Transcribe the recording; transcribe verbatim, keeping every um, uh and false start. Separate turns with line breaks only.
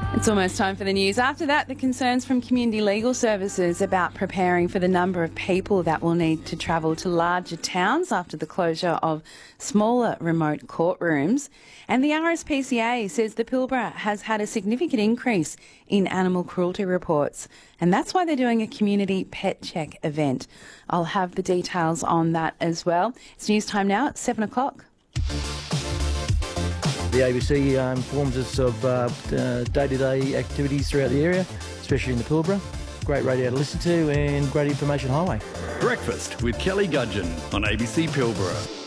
It's almost time for the news. After that, the concerns from Community Legal Services about preparing for the number of people that will need to travel to larger towns after the closure of smaller remote courtrooms. And the R S P C A says the Pilbara has had a significant increase in animal cruelty reports, and that's why they're doing a community pet check event. I'll have the details on that as well. It's news time now at seven o'clock.
The A B C uh, informs us of uh, uh, day-to-day activities throughout the area, especially in the Pilbara. Great radio to listen to and great information highway.
Breakfast with Kelly Gudgeon on A B C Pilbara.